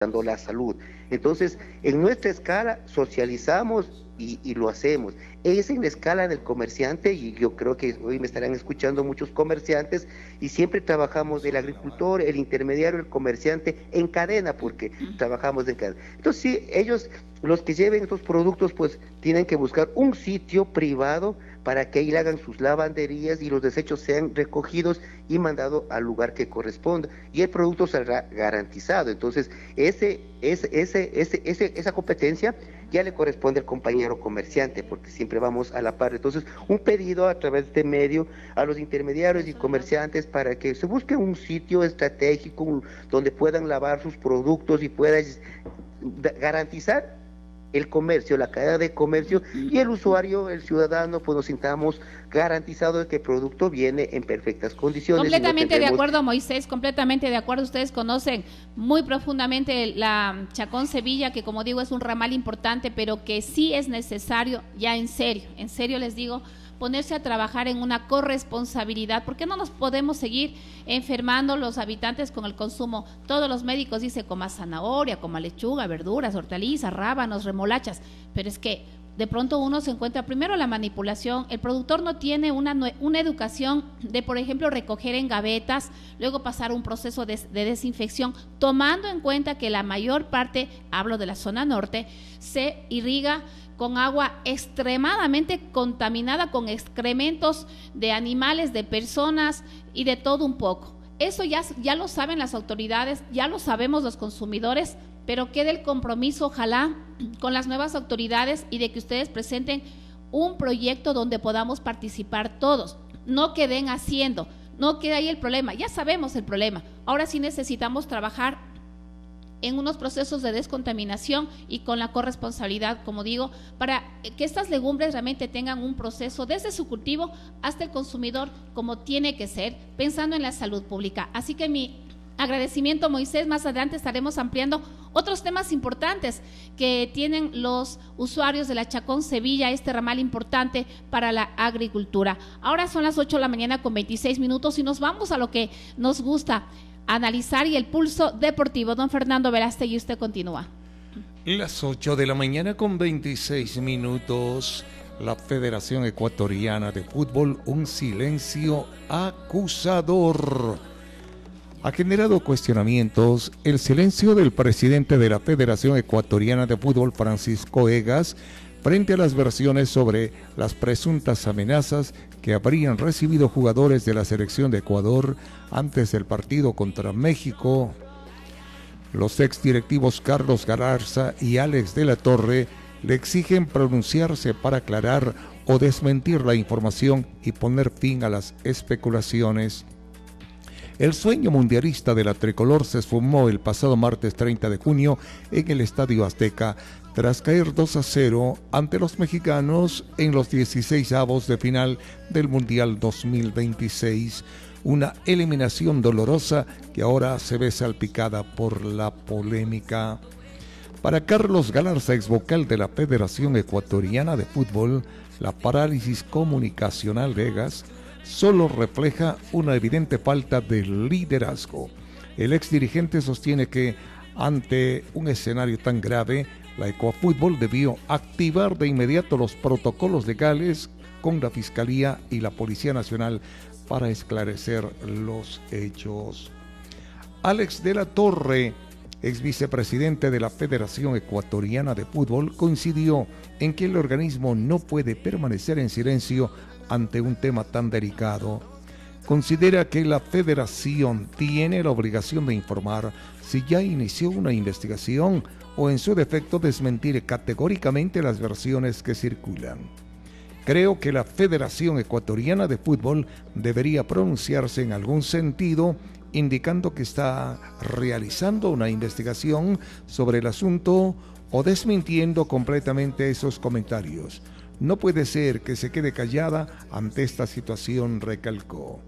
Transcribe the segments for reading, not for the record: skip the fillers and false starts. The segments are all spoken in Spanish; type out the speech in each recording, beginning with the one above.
dando la salud. Entonces, en nuestra escala socializamos y lo hacemos. Es en la escala del comerciante, y yo creo que hoy me estarán escuchando muchos comerciantes, y siempre trabajamos el agricultor, el intermediario, el comerciante en cadena, porque trabajamos en cadena. Entonces, sí, ellos, los que lleven estos productos, pues tienen que buscar un sitio privado para que ahí le hagan sus lavanderías y los desechos sean recogidos y mandados al lugar que corresponda, y el producto será garantizado. Entonces, esa competencia ya le corresponde al compañero comerciante, porque siempre vamos a la par. Entonces, un pedido a través de este medio a los intermediarios y comerciantes para que se busque un sitio estratégico donde puedan lavar sus productos y puedan garantizar el comercio, la cadena de comercio, y el usuario, el ciudadano, pues nos sintamos garantizado de que el producto viene en perfectas condiciones. Completamente de acuerdo, Moisés, completamente de acuerdo. Ustedes conocen muy profundamente la Chacón Sevilla, que como digo es un ramal importante, pero que sí es necesario, ya en serio les digo, ponerse a trabajar en una corresponsabilidad, porque no nos podemos seguir enfermando los habitantes con el consumo. Todos los médicos dicen coma zanahoria, coma lechuga, verduras, hortalizas, rábanos, remolachas, pero es que de pronto uno se encuentra primero la manipulación, el productor no tiene una educación de, por ejemplo, recoger en gavetas, luego pasar un proceso de desinfección, tomando en cuenta que la mayor parte, hablo de la zona norte, se irriga con agua extremadamente contaminada, con excrementos de animales, de personas y de todo un poco. Eso ya lo saben las autoridades, ya lo sabemos los consumidores, pero quede el compromiso, ojalá, con las nuevas autoridades, y de que ustedes presenten un proyecto donde podamos participar todos. No queden haciendo, no quede ahí el problema, ya sabemos el problema. Ahora sí necesitamos trabajar en unos procesos de descontaminación y con la corresponsabilidad, como digo, para que estas legumbres realmente tengan un proceso desde su cultivo hasta el consumidor como tiene que ser, pensando en la salud pública. Así que mi agradecimiento, Moisés. Más adelante estaremos ampliando otros temas importantes que tienen los usuarios de la Chacón Sevilla, este ramal importante para la agricultura. Ahora son las 8 de la mañana con 26 minutos y nos vamos a lo que nos gusta analizar, y el pulso deportivo. Don Fernando Verástegui, usted continúa. Las 8 de la mañana con 26 minutos. La Federación Ecuatoriana de Fútbol, un silencio acusador. Ha generado cuestionamientos el silencio del presidente de la Federación Ecuatoriana de Fútbol, Francisco Egas, frente a las versiones sobre las presuntas amenazas que habrían recibido jugadores de la selección de Ecuador antes del partido contra México. Los exdirectivos Carlos Galarza y Alex de la Torre le exigen pronunciarse para aclarar o desmentir la información y poner fin a las especulaciones. El sueño mundialista de la tricolor se esfumó el pasado martes 30 de junio en el Estadio Azteca, tras caer 2-0 ante los mexicanos en los 16avos de final del Mundial 2026. Una eliminación dolorosa que ahora se ve salpicada por la polémica. Para Carlos Galarza, ex vocal de la Federación Ecuatoriana de Fútbol, la parálisis comunicacional de Egas solo refleja una evidente falta de liderazgo. El ex dirigente sostiene que ante un escenario tan grave, la Ecuafútbol debió activar de inmediato los protocolos legales con la Fiscalía y la Policía Nacional para esclarecer los hechos. Alex de la Torre, ex vicepresidente de la Federación Ecuatoriana de Fútbol, coincidió en que el organismo no puede permanecer en silencio ante un tema tan delicado. Considera que la Federación tiene la obligación de informar si ya inició una investigación o en su defecto desmentir categóricamente las versiones que circulan. Creo que la Federación Ecuatoriana de Fútbol debería pronunciarse en algún sentido, indicando que está realizando una investigación sobre el asunto o desmintiendo completamente esos comentarios. No puede ser que se quede callada ante esta situación, recalcó.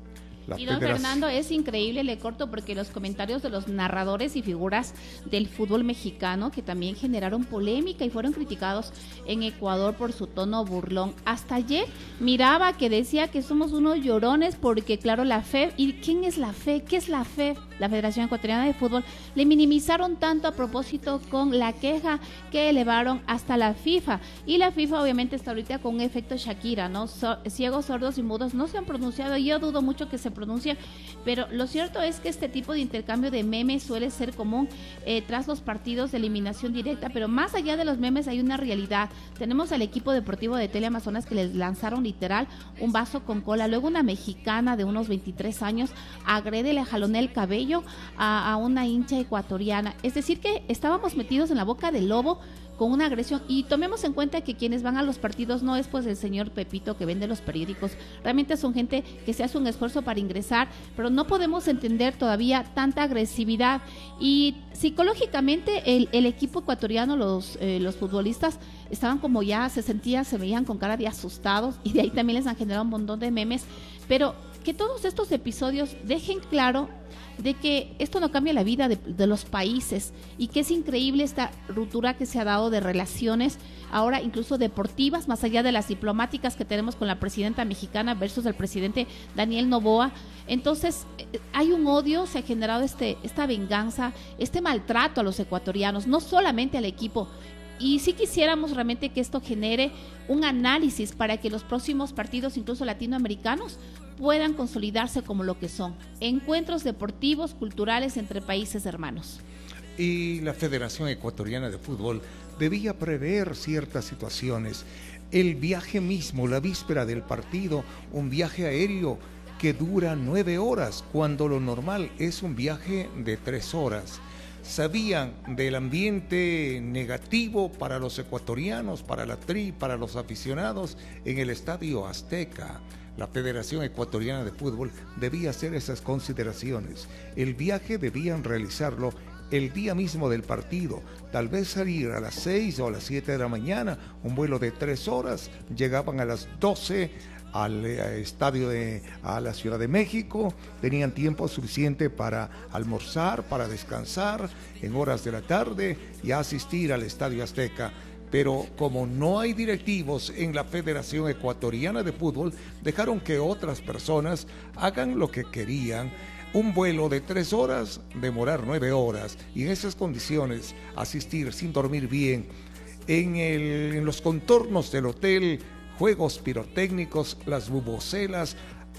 Y don Fernando, es increíble, le corto, porque los comentarios de los narradores y figuras del fútbol mexicano, que también generaron polémica y fueron criticados en Ecuador por su tono burlón. Hasta ayer miraba que decía que somos unos llorones porque, claro, la FEF, ¿y quién es la FEF? ¿Qué es la FEF? La Federación Ecuatoriana de Fútbol. Le minimizaron tanto a propósito con la queja que elevaron hasta la FIFA. Y la FIFA obviamente está ahorita con un efecto Shakira, ¿no? Ciegos, sordos y mudos no se han pronunciado, y yo dudo mucho que se pronuncien, pero lo cierto es que este tipo de intercambio de memes suele ser común tras los partidos de eliminación directa, pero más allá de los memes hay una realidad. Tenemos al equipo deportivo de Teleamazonas que les lanzaron literal un vaso con cola, luego una mexicana de unos 23 años agrede, le jalonea el cabello a una hincha ecuatoriana, es decir que estábamos metidos en la boca del lobo con una agresión. Y tomemos en cuenta que quienes van a los partidos no es pues el señor Pepito que vende los periódicos, realmente son gente que se hace un esfuerzo para ingresar, pero no podemos entender todavía tanta agresividad. Y psicológicamente el equipo ecuatoriano, los futbolistas estaban como ya se veían con cara de asustados, y de ahí también les han generado un montón de memes, pero que todos estos episodios dejen claro de que esto no cambia la vida de los países, y que es increíble esta ruptura que se ha dado de relaciones, ahora incluso deportivas, más allá de las diplomáticas que tenemos con la presidenta mexicana versus el presidente Daniel Noboa. Entonces hay un odio, se ha generado esta venganza, este maltrato a los ecuatorianos, no solamente al equipo. Y sí quisiéramos realmente que esto genere un análisis para que los próximos partidos, incluso latinoamericanos, puedan consolidarse como lo que son: encuentros deportivos, culturales entre países hermanos. Y la Federación Ecuatoriana de Fútbol debía prever ciertas situaciones. El viaje mismo, la víspera del partido, un viaje aéreo que dura 9 horas, cuando lo normal es un viaje de 3 horas. Sabían del ambiente negativo para los ecuatorianos, para la tri, para los aficionados en el Estadio Azteca. La Federación Ecuatoriana de Fútbol debía hacer esas consideraciones. El viaje debían realizarlo el día mismo del partido, tal vez salir a las 6 o a las 7 de la mañana, un vuelo de 3 horas, llegaban a las 12 al estadio a la Ciudad de México, tenían tiempo suficiente para almorzar, para descansar en horas de la tarde y asistir al Estadio Azteca. Pero como no hay directivos en la Federación Ecuatoriana de Fútbol, dejaron que otras personas hagan lo que querían. Un vuelo de 3 horas, demorar 9 horas, y en esas condiciones asistir sin dormir bien, en los contornos del hotel, juegos pirotécnicos, las bubucelas,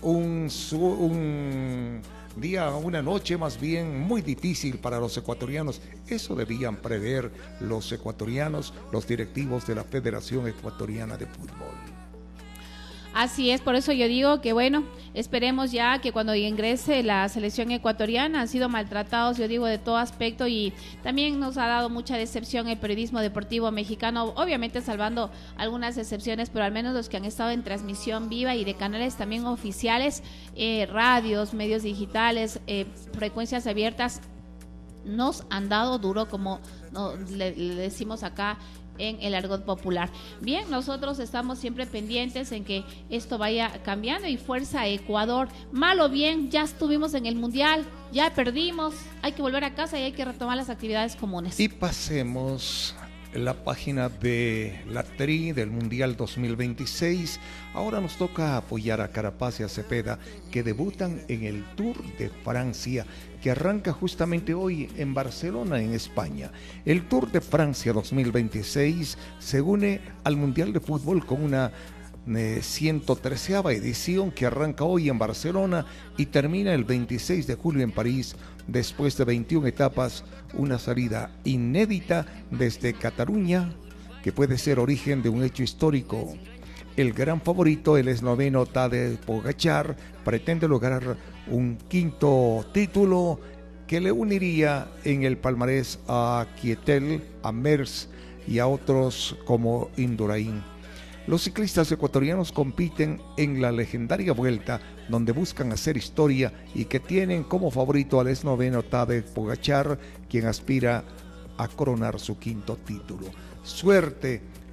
una noche más bien muy difícil para los ecuatorianos. Eso debían prever los ecuatorianos, los directivos de la Federación Ecuatoriana de Fútbol. Así es, por eso yo digo que bueno, esperemos ya que cuando ingrese la selección ecuatoriana, han sido maltratados, yo digo, de todo aspecto, y también nos ha dado mucha decepción el periodismo deportivo mexicano, obviamente salvando algunas excepciones, pero al menos los que han estado en transmisión viva y de canales también oficiales, radios, medios digitales, frecuencias abiertas, nos han dado duro, como le decimos acá en el argot popular. Bien, nosotros estamos siempre pendientes en que esto vaya cambiando, y fuerza Ecuador, mal o bien, ya estuvimos en el Mundial, ya perdimos, hay que volver a casa y hay que retomar las actividades comunes. Y pasemos la página de la TRI del Mundial 2026. Ahora nos toca apoyar a Carapaz y a Cepeda, que debutan en el Tour de Francia, que arranca justamente hoy en Barcelona, en España. El Tour de Francia 2026 se une al Mundial de Fútbol con una 113ª edición que arranca hoy en Barcelona y termina el 26 de julio en París. Después de 21 etapas, una salida inédita desde Cataluña, que puede ser origen de un hecho histórico. El gran favorito, el esloveno Tadej Pogačar, pretende lograr un 5º título que le uniría en el palmarés a Kittel, a Merckx y a otros como Indurain. Los ciclistas ecuatorianos compiten en la legendaria Vuelta, donde buscan hacer historia y que tienen como favorito al esloveno Tadej Pogačar, quien aspira a coronar su 5º título. Suerte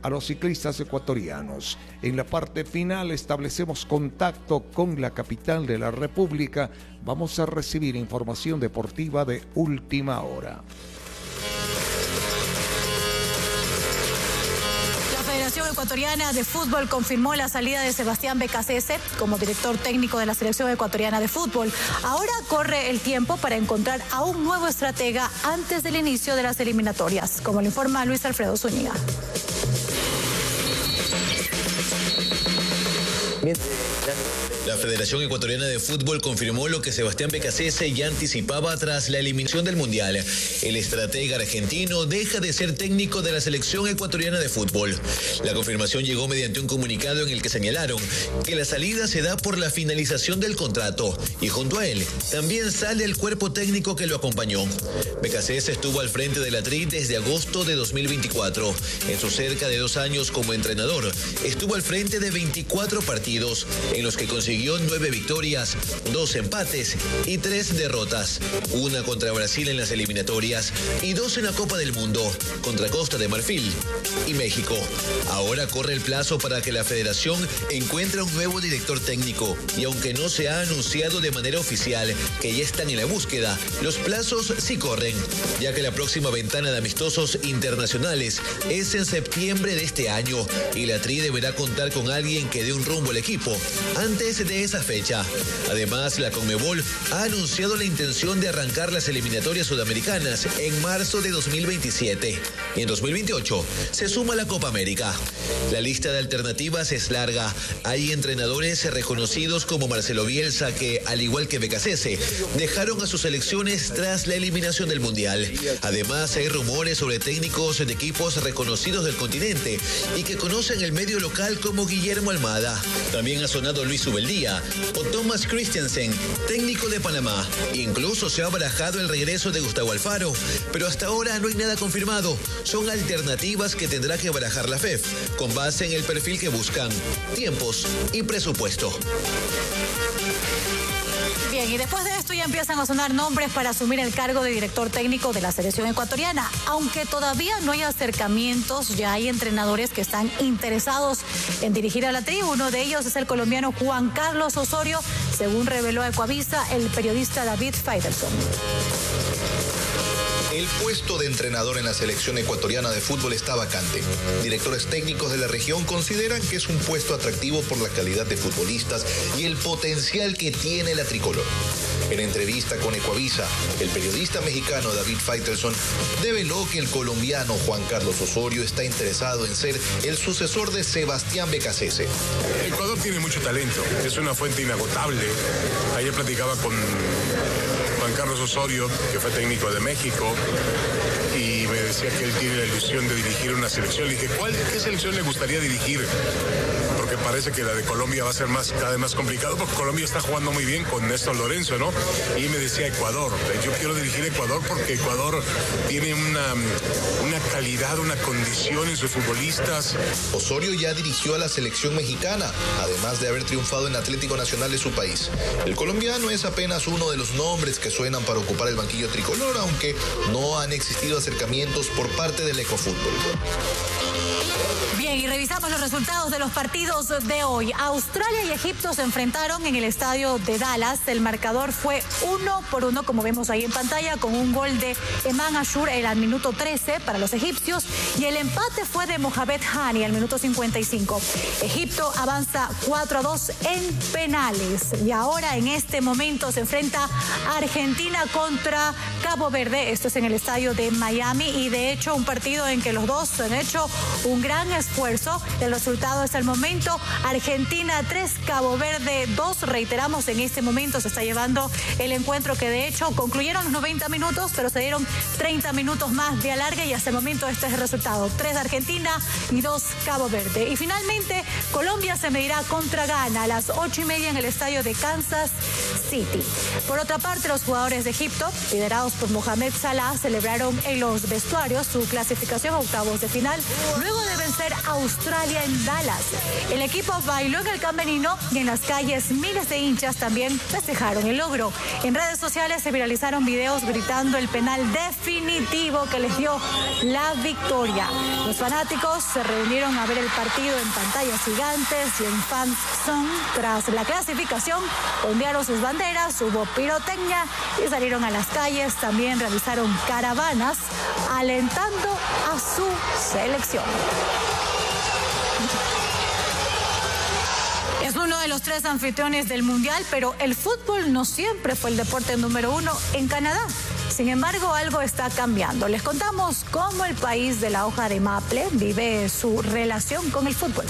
a los ciclistas ecuatorianos. En la parte final establecemos contacto con la capital de la República. Vamos a recibir información deportiva de última hora. La Federación Ecuatoriana de Fútbol confirmó la salida de Sebastián Becasese como director técnico de la Selección Ecuatoriana de Fútbol. Ahora corre el tiempo para encontrar a un nuevo estratega antes del inicio de las eliminatorias, como lo informa Luis Alfredo Zúñiga. La Federación Ecuatoriana de Fútbol confirmó lo que Sebastián Becasese ya anticipaba tras la eliminación del Mundial. El estratega argentino deja de ser técnico de la Selección Ecuatoriana de Fútbol. La confirmación llegó mediante un comunicado en el que señalaron que la salida se da por la finalización del contrato y junto a él también sale el cuerpo técnico que lo acompañó. Becasese estuvo al frente de la TRI desde agosto de 2024. En sus cerca de 2 años como entrenador, estuvo al frente de 24 partidos en los que consiguió 9 victorias, 2 empates y 3 derrotas. 1 contra Brasil en las eliminatorias y 2 en la Copa del Mundo, contra Costa de Marfil y México. Ahora corre el plazo para que la federación encuentre un nuevo director técnico y aunque no se ha anunciado de manera oficial que ya están en la búsqueda, los plazos sí corren, ya que la próxima ventana de amistosos internacionales es en septiembre de este año y la TRI deberá contar con alguien que dé un rumbo al equipo antes de esa fecha. Además, la Conmebol ha anunciado la intención de arrancar las eliminatorias sudamericanas en marzo de 2027. Y en 2028 se suma la Copa América. La lista de alternativas es larga. Hay entrenadores reconocidos como Marcelo Bielsa que, al igual que Becasese, dejaron a sus selecciones tras la eliminación del Mundial. Además, hay rumores sobre técnicos de equipos reconocidos del continente y que conocen el medio local como Guillermo Almada. También ha sonado Luis Ubeldía o Thomas Christensen, técnico de Panamá. Incluso se ha barajado el regreso de Gustavo Alfaro, pero hasta ahora no hay nada confirmado. Son alternativas que tendrá que barajar la FEF, con base en el perfil que buscan, tiempos y presupuesto. Bien, y después de esto ya empiezan a sonar nombres para asumir el cargo de director técnico de la selección ecuatoriana. Aunque todavía no hay acercamientos, ya hay entrenadores que están interesados en dirigir a la TRI. Uno de ellos es el colombiano Juan Carlos Osorio, según reveló a Ecuavisa el periodista David Faitelson. El puesto de entrenador en la selección ecuatoriana de fútbol está vacante. Directores técnicos de la región consideran que es un puesto atractivo por la calidad de futbolistas y el potencial que tiene la tricolor. En entrevista con Ecuavisa, el periodista mexicano David Faitelson develó que el colombiano Juan Carlos Osorio está interesado en ser el sucesor de Sebastián Becasese. Ecuador tiene mucho talento, es una fuente inagotable. Ayer platicaba con Juan Carlos Osorio, que fue técnico de México, y me decía que él tiene la ilusión de dirigir una selección. Le dije, ¿qué selección le gustaría dirigir? Porque parece que la de Colombia va a ser cada vez más complicado, porque Colombia está jugando muy bien con Néstor Lorenzo, ¿no? Y me decía Ecuador. Yo quiero dirigir Ecuador porque Ecuador tiene una calidad, una condición en sus futbolistas. Osorio ya dirigió a la selección mexicana, además de haber triunfado en Atlético Nacional de su país. El colombiano es apenas uno de los nombres que suenan para ocupar el banquillo tricolor, aunque no han existido acercamientos por parte del Ecofútbol. Bien, y revisamos los resultados de los partidos de hoy. Australia y Egipto se enfrentaron en el estadio de Dallas. El marcador fue 1-1, como vemos ahí en pantalla, con un gol de Eman Ashur al minuto 13 para los egipcios y el empate fue de Mohamed Hani al minuto 55. Egipto avanza 4-2 en penales y ahora en este momento se enfrenta Argentina contra Cabo Verde. Esto es en el estadio de Miami y de hecho un partido en que los dos han hecho un gran esfuerzo. El resultado es el momento Argentina 3, Cabo Verde 2. Reiteramos, en este momento se está llevando el encuentro que de hecho concluyeron los 90 minutos, pero se dieron 30 minutos más de alargue y hasta el momento este es el resultado. 3 Argentina y 2 Cabo Verde. Y finalmente Colombia se medirá contra Ghana a las 8:30 en el estadio de Kansas City. Por otra parte, los jugadores de Egipto, liderados por Mohamed Salah, celebraron en los vestuarios su clasificación a octavos de final luego de vencer a Australia en Dallas. El equipo bailó en el camerino y en las calles miles de hinchas también festejaron el logro. En redes sociales se viralizaron videos gritando el penal definitivo que les dio la victoria. Los fanáticos se reunieron a ver el partido en pantallas gigantes y en Fan Zone. Tras la clasificación, ondearon sus banderas, hubo pirotecnia y salieron a las calles. También realizaron caravanas alentando a su selección. Es uno de los 3 anfitriones del Mundial, pero el fútbol no siempre fue el deporte número 1 en Canadá. Sin embargo, algo está cambiando. Les contamos cómo el país de la hoja de maple vive su relación con el fútbol.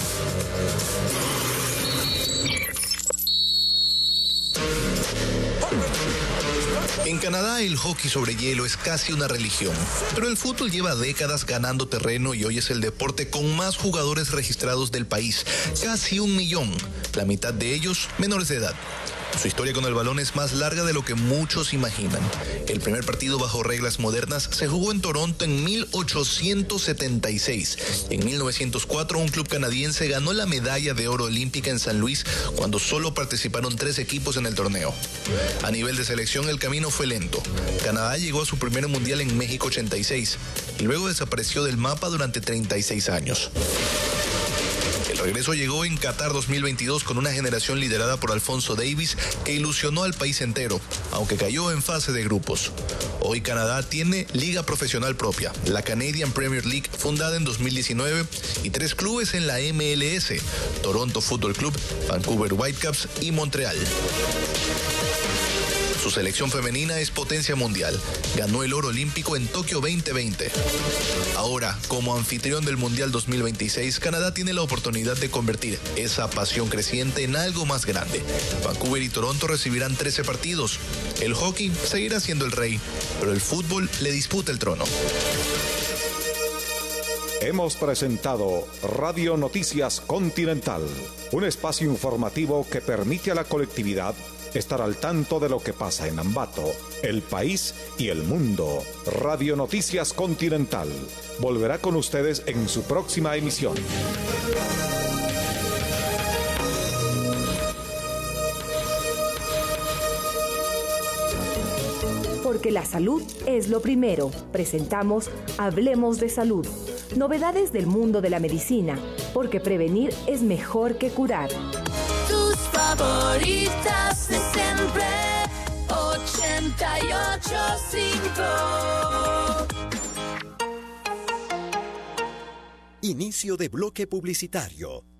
En Canadá el hockey sobre hielo es casi una religión, pero el fútbol lleva décadas ganando terreno y hoy es el deporte con más jugadores registrados del país, casi 1 millón, la mitad de ellos menores de edad. Su historia con el balón es más larga de lo que muchos imaginan. El primer partido bajo reglas modernas se jugó en Toronto en 1876. En 1904, un club canadiense ganó la medalla de oro olímpica en San Luis cuando solo participaron 3 equipos en el torneo. A nivel de selección, el camino fue lento. Canadá llegó a su primer mundial en México 86 y luego desapareció del mapa durante 36 años. El regreso llegó en Qatar 2022 con una generación liderada por Alfonso Davies que ilusionó al país entero, aunque cayó en fase de grupos. Hoy Canadá tiene liga profesional propia, la Canadian Premier League, fundada en 2019, y 3 clubes en la MLS, Toronto Football Club, Vancouver Whitecaps y Montreal. Su selección femenina es potencia mundial. Ganó el oro olímpico en Tokio 2020. Ahora, como anfitrión del Mundial 2026, Canadá tiene la oportunidad de convertir esa pasión creciente en algo más grande. Vancouver y Toronto recibirán 13 partidos. El hockey seguirá siendo el rey, pero el fútbol le disputa el trono. Hemos presentado Radio Noticias Continental, un espacio informativo que permite a la colectividad estar al tanto de lo que pasa en Ambato, el país y el mundo. Radio Noticias Continental volverá con ustedes en su próxima emisión. Porque la salud es lo primero. Presentamos Hablemos de Salud. Novedades del mundo de la medicina, porque prevenir es mejor que curar. Tus favoritas de siempre, 88.5. Inicio de bloque publicitario.